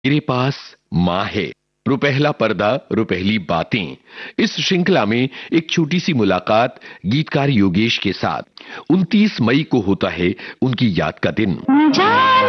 मेरे पास माँ है, रुपहला पर्दा, रुपहली बातें। इस श्रृंखला में एक छोटी सी मुलाकात गीतकार योगेश के साथ। 29 मई को होता है उनकी याद का दिन।